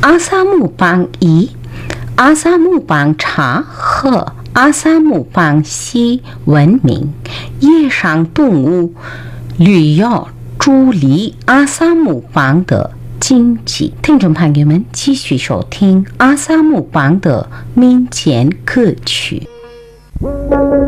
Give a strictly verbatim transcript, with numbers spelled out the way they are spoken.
阿萨姆邦一、阿萨姆邦茶和阿萨姆邦西文明，野生动物旅游助力阿萨姆邦的经济。听众朋友们，继续收听阿萨姆邦的民间歌曲。